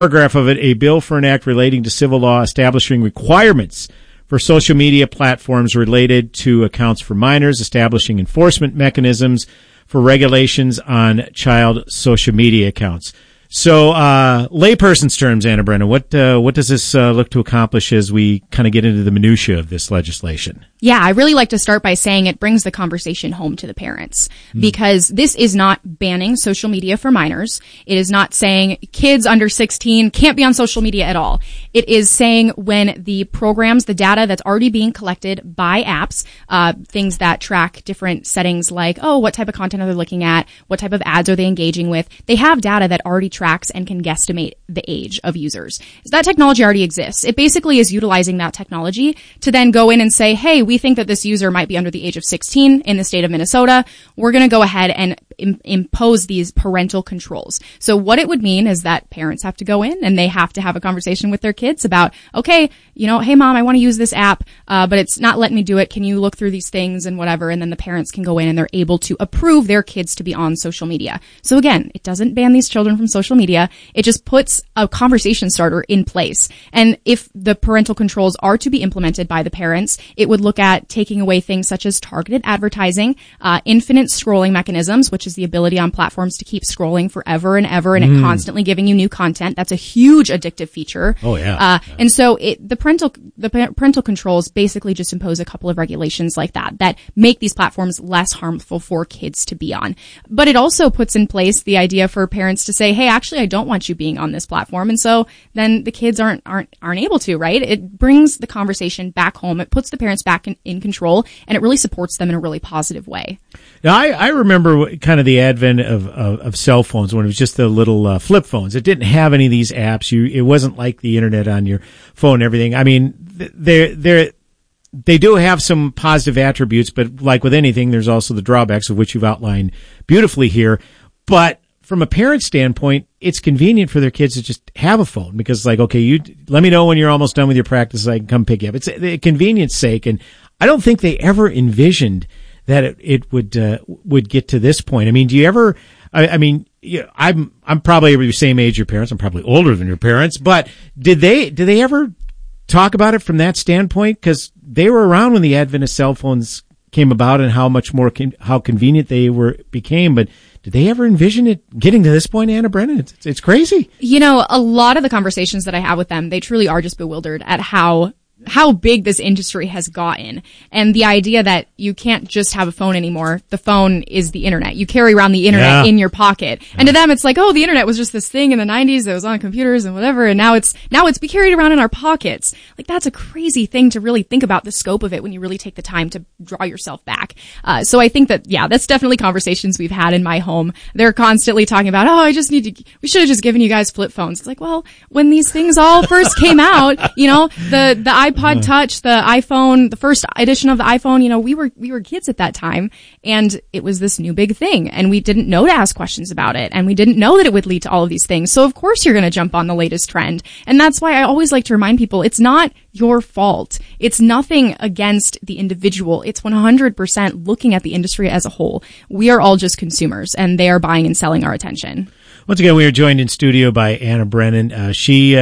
paragraph of it, a bill for an act relating to civil law establishing requirements for social media platforms related to accounts for minors, establishing enforcement mechanisms for regulations on child social media accounts. So, layperson's terms, Anna Brennan, what does this look to accomplish as we kind of get into the minutia of this legislation? Yeah, I really like to start by saying it brings the conversation home to the parents, because this is not banning social media for minors. It is not saying kids under 16 can't be on social media at all. It is saying when the programs, the data that's already being collected by apps, things that track different settings like, what type of content are they looking at? What type of ads are they engaging with? They have data that already tracks and can guesstimate the age of users. That technology already exists. It basically is utilizing that technology to then go in and say, hey, we think that this user might be under the age of 16 in the state of Minnesota. We're going to go ahead and impose these parental controls. So what it would mean is that parents have to go in and they have to have a conversation with their kids about, okay, hey mom, I want to use this app, but it's not letting me do it. Can you look through these things and whatever? And then the parents can go in and they're able to approve their kids to be on social media. So again, it doesn't ban these children from social media. It just puts a conversation starter in place. And if the parental controls are to be implemented by the parents, it would look at taking away things such as targeted advertising, infinite scrolling mechanisms, which is the ability on platforms to keep scrolling forever and ever and it constantly giving you new content. That's a huge addictive feature. Oh, yeah. And so the parental controls basically just impose a couple of regulations like that make these platforms less harmful for kids to be on. But it also puts in place the idea for parents to say, hey, actually, I don't want you being on this platform. And so then the kids aren't able to, right? It brings the conversation back home. It puts the parents back in control, and it really supports them in a really positive way. Now, I remember kind of the advent of cell phones when it was just the little flip phones. It didn't have any of these apps. It wasn't like the internet on your phone and everything. I mean, they do have some positive attributes, but like with anything, there's also the drawbacks of which you've outlined beautifully here. But from a parent standpoint, it's convenient for their kids to just have a phone because it's like, okay, you let me know when you're almost done with your practice so I can come pick you up. It's a convenience sake. And I don't think they ever envisioned that it would get to this point. I mean, do you ever, I'm probably the same age as your parents. I'm probably older than your parents, but did they ever talk about it from that standpoint? Because they were around when the advent of cell phones came about and how much more, how convenient they became. But did they ever envision it getting to this point, Anna Brennan? It's crazy. A lot of the conversations that I have with them, they truly are just bewildered at how big this industry has gotten. And the idea that you can't just have a phone anymore. The phone is the internet. You carry around the internet in your pocket. And to them, it's like, the internet was just this thing in the 90s that was on computers and whatever. And now it's be carried around in our pockets. Like, that's a crazy thing to really think about the scope of it when you really take the time to draw yourself back. So I think that, that's definitely conversations we've had in my home. They're constantly talking about, we should have just given you guys flip phones. It's like, well, when these things all first came out, the iPod Touch, the iPhone, the first edition of the iPhone, we were kids at that time, and it was this new big thing, and we didn't know to ask questions about it, and we didn't know that it would lead to all of these things. So of course you're going to jump on the latest trend. And that's why I always like to remind people, it's not your fault. It's nothing against the individual. It's 100% looking at the industry as a whole. We are all just consumers, and they are buying and selling our attention. Once again, we are joined in studio by Anna Brennan. She,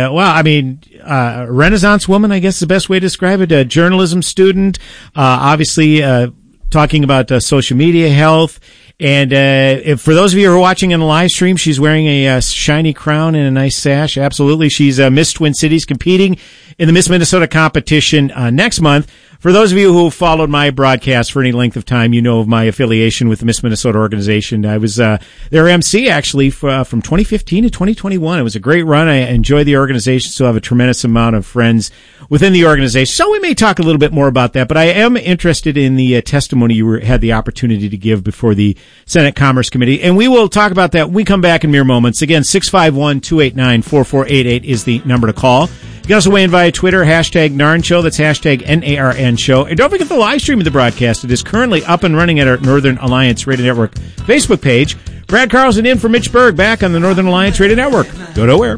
a Renaissance woman, I guess is the best way to describe it. A journalism student, obviously, talking about social media health. And for those of you who are watching on the live stream, she's wearing a shiny crown and a nice sash. Absolutely. She's Miss Twin Cities, competing in the Miss Minnesota competition next month. For those of you who followed my broadcast for any length of time, you know of my affiliation with the Miss Minnesota organization. I was their MC, actually, from 2015 to 2021. It was a great run. I enjoy the organization, so I have a tremendous amount of friends within the organization. So we may talk a little bit more about that, but I am interested in the testimony you had the opportunity to give before the Senate Commerce Committee, and we will talk about that when we come back in mere moments. Again, 651-289-4488 is the number to call. You can also weigh in via Twitter, hashtag NARN Show. That's hashtag NARN Show. And don't forget the live stream of the broadcast. It is currently up and running at our Northern Alliance Radio Network Facebook page. Brad Carlson in for Mitch Berg, back on the Northern Alliance Radio Network. Go nowhere.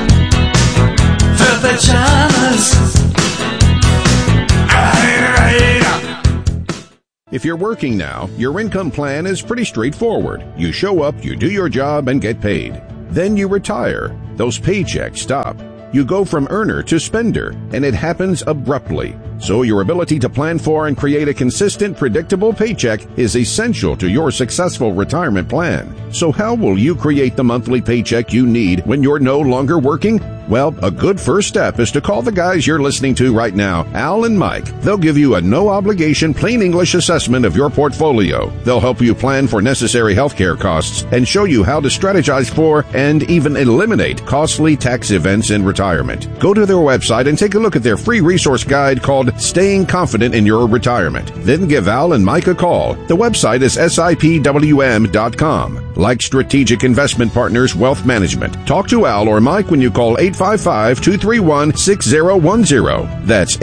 If you're working now, your income plan is pretty straightforward. You show up, you do your job, and get paid. Then you retire. those paychecks stop. You go from earner to spender, and it happens abruptly. So your ability to plan for and create a consistent, predictable paycheck is essential to your successful retirement plan. So how will you create the monthly paycheck you need when you're no longer working? Well, a good first step is to call the guys you're listening to right now, Al and Mike. They'll give you a no-obligation, plain English assessment of your portfolio. They'll help you plan for necessary healthcare costs and show you how to strategize for and even eliminate costly tax events in retirement. Go to their website and take a look at their free resource guide called Staying Confident in Your Retirement. Then give Al and Mike a call. The website is SIPWM.com. Like Strategic Investment Partners Wealth Management, talk to Al or Mike when you call 855-231-6010. That's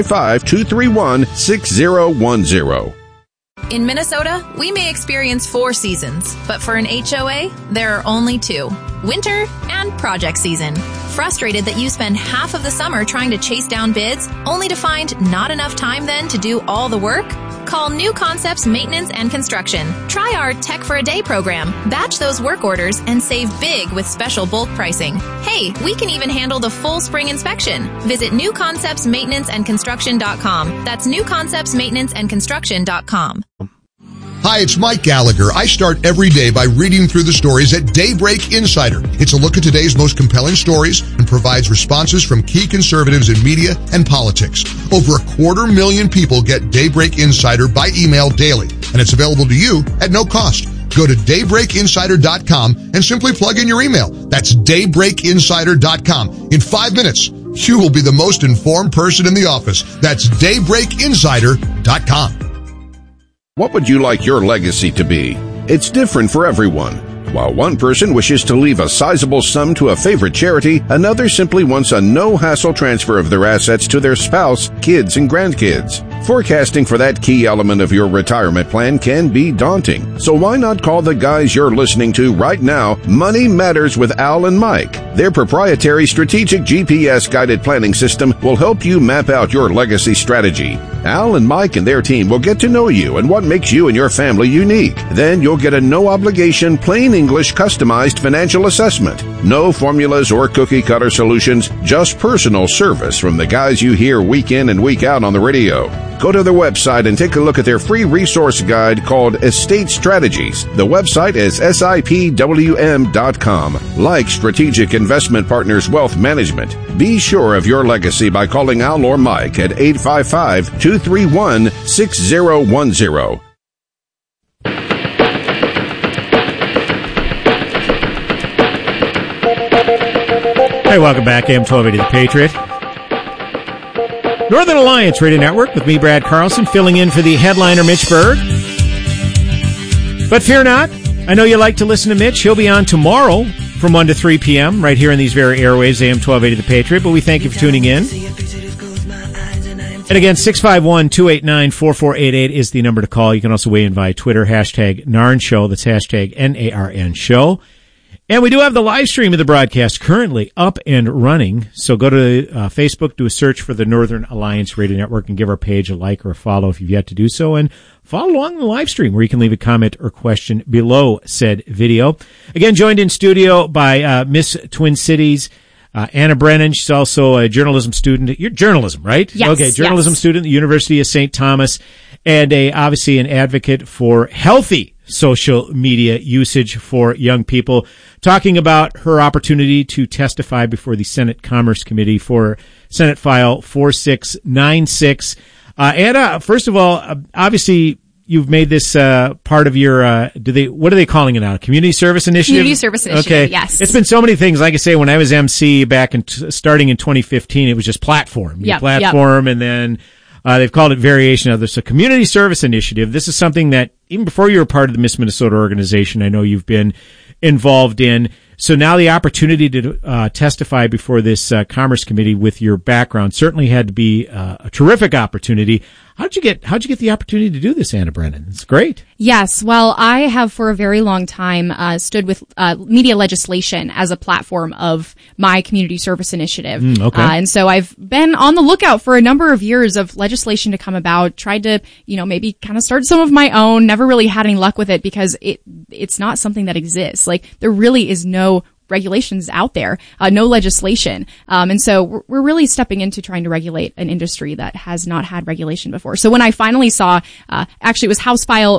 855-231-6010. In Minnesota, we may experience 4 seasons, but for an HOA, there are only 2. Winter and project season. Frustrated that you spend half of the summer trying to chase down bids, only to find not enough time then to do all the work? Call New Concepts Maintenance and Construction. Try our Tech for a Day program. Batch those work orders and save big with special bulk pricing. Hey, we can even handle the full spring inspection. Visit newconceptsmaintenanceandconstruction.com. That's newconceptsmaintenanceandconstruction.com. Hi, it's Mike Gallagher. I start every day by reading through the stories at Daybreak Insider. It's a look at today's most compelling stories and provides responses from key conservatives in media and politics. Over 250,000 people get Daybreak Insider by email daily, and it's available to you at no cost. Go to daybreakinsider.com and simply plug in your email. That's daybreakinsider.com. In 5 minutes, you will be the most informed person in the office. That's daybreakinsider.com. What would you like your legacy to be? It's different for everyone. While one person wishes to leave a sizable sum to a favorite charity, another simply wants a no-hassle transfer of their assets to their spouse, kids, and grandkids. Forecasting for that key element of your retirement plan can be daunting. So why not call the guys you're listening to right now, Money Matters with Al and Mike. Their proprietary strategic GPS-guided planning system will help you map out your legacy strategy. Al and Mike and their team will get to know you and what makes you and your family unique. Then you'll get a no-obligation, plain English customized financial assessment. No formulas or cookie-cutter solutions, just personal service from the guys you hear week in and week out on the radio. Go to their website and take a look at their free resource guide called Estate Strategies. The website is SIPWM.com. Like Strategic Investment Partners Wealth Management, be sure of your legacy by calling Al or Mike at 855-231-6010. Hey, welcome back, AM 1280 The Patriot. Northern Alliance Radio Network with me, Brad Carlson, filling in for the headliner, Mitch Berg. But fear not, I know you like to listen to Mitch. He'll be on tomorrow from 1 to 3 p.m. right here in these very airwaves, AM 1280 The Patriot. But we thank you for tuning in. And again, 651-289-4488 is the number to call. You can also weigh in via Twitter, hashtag NARN Show. That's hashtag NARN Show. And we do have the live stream of the broadcast currently up and running. So go to Facebook, do a search for the Northern Alliance Radio Network, and give our page a like or a follow if you've yet to do so. And follow along the live stream where you can leave a comment or question below said video. Again, joined in studio by Miss Twin Cities, Anna Brennan. She's also a journalism student. You're journalism, right? Yes. Okay, journalism student at the University of St. Thomas, and obviously an advocate for healthy social media usage for young people, talking about her opportunity to testify before the Senate Commerce Committee for Senate File 4696. Anna, first of all, obviously you've made this part of your what are they calling it now? Community service initiative? Community service initiative, okay. Yes. It's been so many things. Like I say, when I was MC back in starting in 2015, it was just platform. Platform, and then they've called it variation of this, a community service initiative. This is something that even before you were part of the Miss Minnesota organization, I know you've been involved in. So now the opportunity to testify before this Commerce Committee with your background certainly had to be a terrific opportunity. How'd you get the opportunity to do this, Anna Brennan? It's great. Yes. Well, I have for a very long time stood with media legislation as a platform of my community service initiative. Okay. And so I've been on the lookout for a number of years of legislation to come about, tried to, maybe kind of start some of my own, never really had any luck with it because it's not something that exists. Like, there really is no regulations out there, no legislation. And so we're really stepping into trying to regulate an industry that has not had regulation before. So when I finally saw, actually it was House File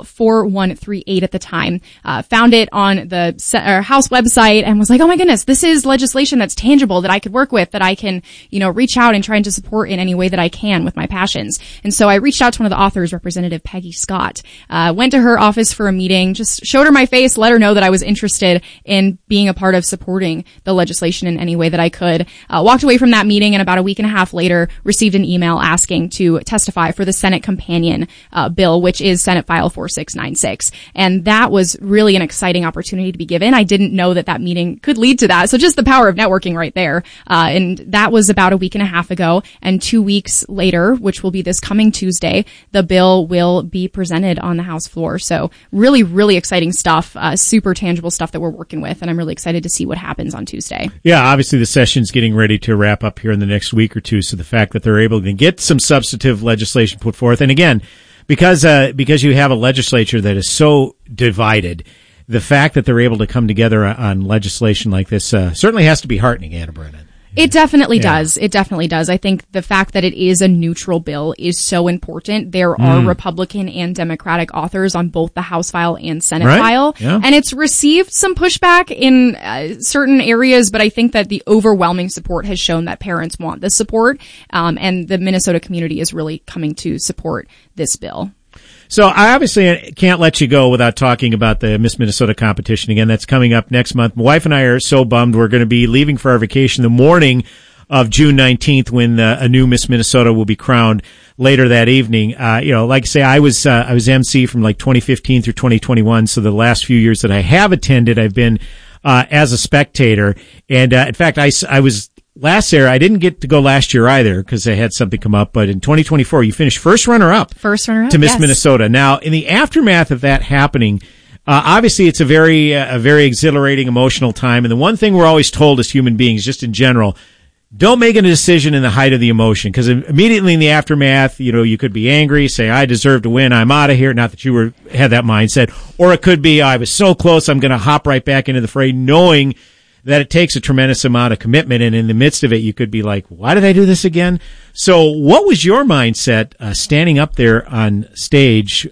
4138 at the time, found it on the House website and was like, oh my goodness, this is legislation that's tangible that I could work with, that I can, reach out and try to support in any way that I can with my passions. And so I reached out to one of the authors, Representative Peggy Scott, went to her office for a meeting, just showed her my face, let her know that I was interested in being a part of supporting the legislation in any way that I could. Walked away from that meeting, and about a week and a half later received an email asking to testify for the Senate companion bill, which is Senate File 4696. And that was really an exciting opportunity to be given. I didn't know that meeting could lead to that. So just the power of networking right there. And that was about a week and a half ago. And 2 weeks later, which will be this coming Tuesday, the bill will be presented on the House floor. So really, really exciting stuff, super tangible stuff that we're working with. And I'm really excited to see what happens on Tuesday. Yeah, obviously the session's getting ready to wrap up here in the next week or two. So the fact that they're able to get some substantive legislation put forth, and again, because you have a legislature that is so divided, the fact that they're able to come together on legislation like this certainly has to be heartening, Anna Brennan. It definitely does. It definitely does. I think the fact that it is a neutral bill is so important. There are Republican and Democratic authors on both the House file and Senate file. Yeah. And it's received some pushback in certain areas, but I think that the overwhelming support has shown that parents want this support. And the Minnesota community is really coming to support this bill. So I obviously can't let you go without talking about the Miss Minnesota competition again. That's coming up next month. My wife and I are so bummed. We're going to be leaving for our vacation the morning of June 19th when a new Miss Minnesota will be crowned later that evening. Like I say, I was MC from like 2015 through 2021. So the last few years that I have attended, I've been as a spectator. And in fact, I was last year. I didn't get to go last year either because I had something come up. But in 2024, you finished first runner-up to Miss Minnesota. Now, in the aftermath of that happening, obviously it's a very exhilarating, emotional time. And the one thing we're always told as human beings, just in general, don't make a decision in the height of the emotion, because immediately in the aftermath, you could be angry, say, I deserve to win, I'm out of here. Not that you had that mindset. Or it could be, I was so close, I'm going to hop right back into the fray, knowing that it takes a tremendous amount of commitment, and in the midst of it, you could be like, why did I do this again? So what was your mindset standing up there on stage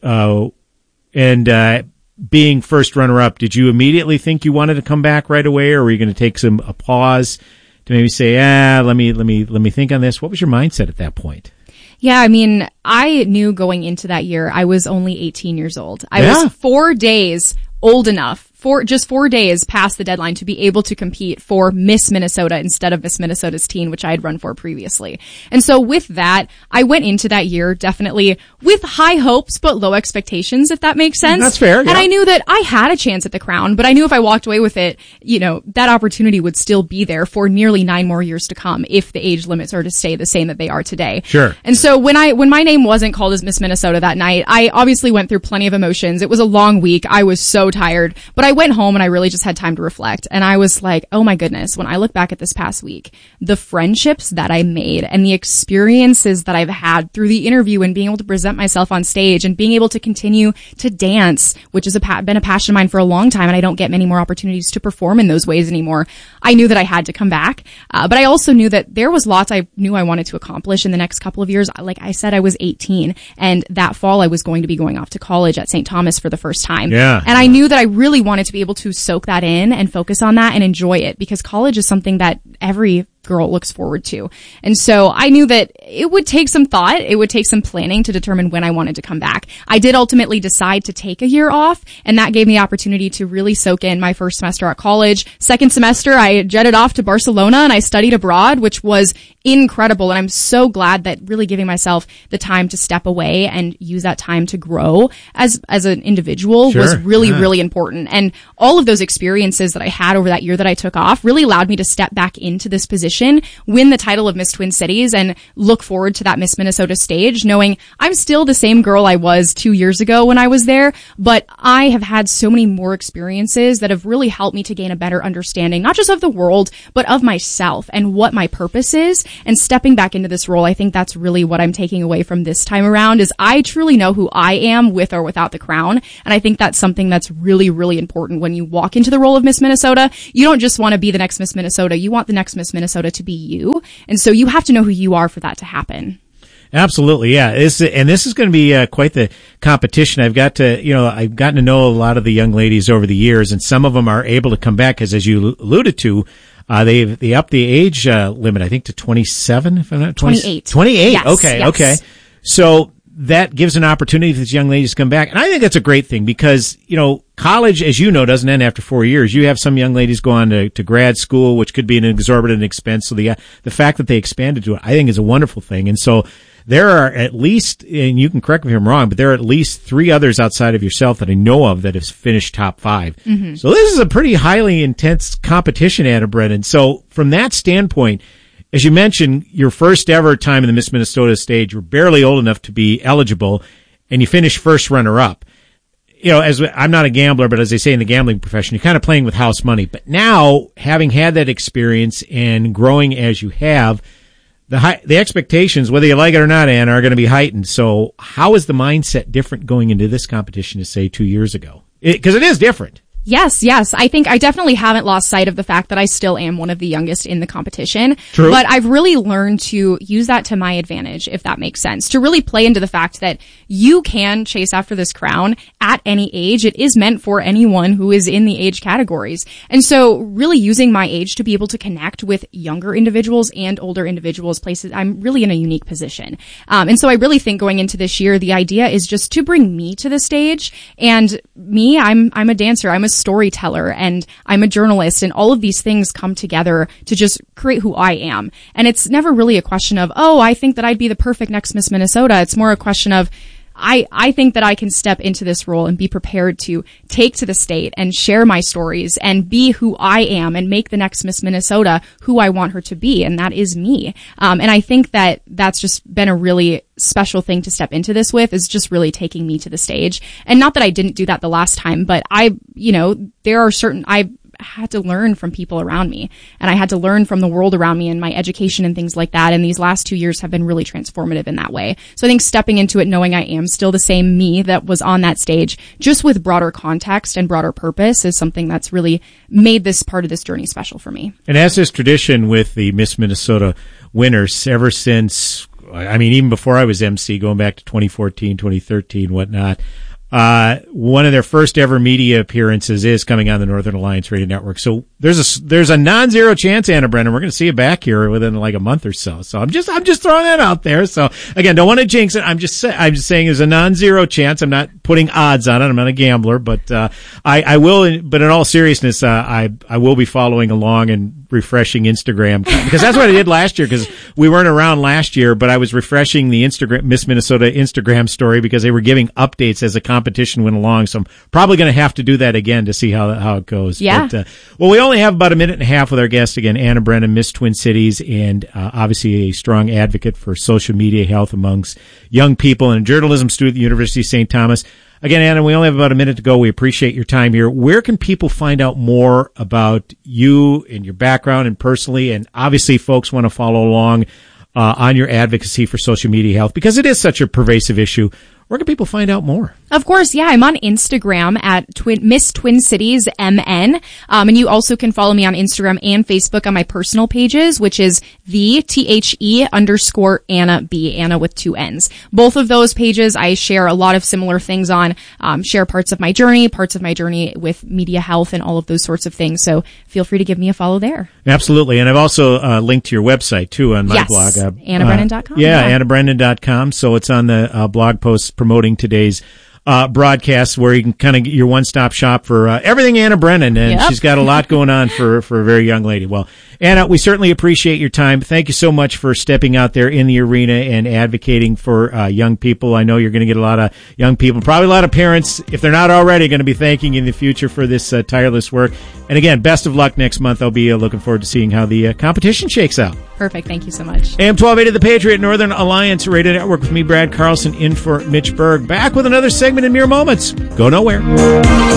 and being first runner-up? Did you immediately think you wanted to come back right away, or were you going to take a pause to maybe say, let me think on this? What was your mindset at that point? Yeah, I mean, I knew going into that year I was only 18 years old. I was 4 days old enough, just 4 days past the deadline, to be able to compete for Miss Minnesota instead of Miss Minnesota's teen, which I had run for previously. And so with that, I went into that year definitely with high hopes but low expectations, if that makes sense. That's fair. Yeah. And I knew that I had a chance at the crown, but I knew if I walked away with it, that opportunity would still be there for nearly 9 more years to come if the age limits are to stay the same that they are today. Sure. And so when my name wasn't called as Miss Minnesota that night, I obviously went through plenty of emotions. It was a long week. I was so tired, but I went home and I really just had time to reflect. And I was like, oh my goodness, when I look back at this past week, the friendships that I made and the experiences that I've had through the interview and being able to present myself on stage and being able to continue to dance, which has been a passion of mine for a long time, and I don't get many more opportunities to perform in those ways anymore. I knew that I had to come back. But I also knew that there was lots I knew I wanted to accomplish in the next couple of years. Like I said, I was 18, and that fall I was going to be going off to college at St. Thomas for the first time. Yeah. And I knew that I really wanted to be able to soak that in and focus on that and enjoy it, because college is something that every girl looks forward to. And so I knew that it would take some thought, it would take some planning to determine when I wanted to come back. I did ultimately decide to take a year off, and that gave me the opportunity to really soak in my first semester at college. Second semester, I jetted off to Barcelona and I studied abroad, which was incredible. And I'm so glad that really giving myself the time to step away and use that time to grow as an individual was really, really important. And all of those experiences that I had over that year that I took off really allowed me to step back into this position competition, win the title of Miss Twin Cities, and look forward to that Miss Minnesota stage, knowing I'm still the same girl I was 2 years ago when I was there, but I have had so many more experiences that have really helped me to gain a better understanding, not just of the world, but of myself and what my purpose is. And stepping back into this role, I think that's really what I'm taking away from this time around, is I truly know who I am with or without the crown. And I think that's something that's really, really important when you walk into the role of Miss Minnesota. You don't just want to be the next Miss Minnesota. You want the next Miss Minnesota to be you. And so you have to know who you are for that to happen. Absolutely, yeah. This is going to be quite the competition. I've gotten to know a lot of the young ladies over the years, and some of them are able to come back because, as you alluded to, they upped the age limit, I think, to 27. If I'm not 28. 28. Yes, Okay. yes. Okay. So that gives an opportunity for these young ladies to come back, and I think that's a great thing because college, as you know, doesn't end after 4 years. You have some young ladies go on to grad school, which could be an exorbitant expense. So the fact that they expanded to it, I think, is a wonderful thing, and so. There are at least, and you can correct me if I'm wrong, but there are at least 3 others outside of yourself that I know of that have finished top 5. Mm-hmm. So this is a pretty highly intense competition, Anna Brennan. So from that standpoint, as you mentioned, your first ever time in the Miss Minnesota stage, you were barely old enough to be eligible, and you finished first runner-up. I'm not a gambler, but as they say in the gambling profession, you're kind of playing with house money. But now, having had that experience and growing as you have, the expectations, whether you like it or not, Anna, are going to be heightened. So how is the mindset different going into this competition to, say, 2 years ago? Because it is different. Yes. I think I definitely haven't lost sight of the fact that I still am one of the youngest in the competition. True. But I've really learned to use that to my advantage, if that makes sense, to really play into the fact that you can chase after this crown at any age. It is meant for anyone who is in the age categories. And so really using my age to be able to connect with younger individuals and older individuals, places, I'm really in a unique position. And so I really think going into this year, the idea is just to bring me to the stage. And me, I'm a dancer. I'm a storyteller, and I'm a journalist, and all of these things come together to just create who I am. And it's never really a question of, I think that I'd be the perfect next Miss Minnesota. It's more a question of, I think that I can step into this role and be prepared to take to the state and share my stories and be who I am and make the next Miss Minnesota who I want her to be. And that is me. And I think that that's just been a really special thing to step into this with, is just really taking me to the stage. And not that I didn't do that the last time, but I've had to learn from people around me, and I had to learn from the world around me and my education and things like that. And these last 2 years have been really transformative in that way. So I think stepping into it, knowing I am still the same me that was on that stage, just with broader context and broader purpose, is something that's really made this part of this journey special for me. And as is tradition with the Miss Minnesota winners, ever since, even before I was MC, going back to 2014, 2013, whatnot, one of their first ever media appearances is coming on the Northern Alliance Radio Network. So there's a non-zero chance, Anna Brennan, we're going to see you back here within like a month or so. So I'm just throwing that out there. So again, don't want to jinx it. I'm just saying there's a non-zero chance. I'm not putting odds on it. I'm not a gambler, but I will. But in all seriousness, I will be following along and refreshing Instagram, because that's what I did last year, because we weren't around last year, but I was refreshing the Miss Minnesota Instagram story because they were giving updates as the competition went along. So I'm probably going to have to do that again to see how it goes. Yeah. But, we only have about a minute and a half with our guest again, Anna Brennan, Miss Twin Cities, and obviously a strong advocate for social media health amongst young people, and a journalism student at the University of St. Thomas. Again, Anna, we only have about a minute to go. We appreciate your time here. Where can people find out more about you and your background and personally? And obviously, folks want to follow along on your advocacy for social media health, because it is such a pervasive issue. Where can people find out more? Of course, yeah. I'm on Instagram at Miss Twin Cities MN. And you also can follow me on Instagram and Facebook on my personal pages, which is _Anna B, Anna with 2 N's. Both of those pages I share a lot of similar things on, share parts of my journey with media health and all of those sorts of things. So feel free to give me a follow there. Absolutely. And I've also linked to your website too on my blog. AnnaBrennan.com. AnnaBrennan.com. So it's on the blog post promoting today's broadcast, where you can kind of get your one-stop shop for everything Anna Brennan, and she's got a lot going on for a very young lady. Well, Anna, we certainly appreciate your time. Thank you so much for stepping out there in the arena and advocating for young people. I know you're going to get a lot of young people, probably a lot of parents, if they're not already, going to be thanking you in the future for this tireless work. And again, best of luck next month. I'll be looking forward to seeing how the competition shakes out. Perfect. Thank you so much. AM 1280 The Patriot, Northern Alliance Radio Network, with me, Brad Carlson, in for Mitch Berg. Back with another segment in mere moments. Go nowhere.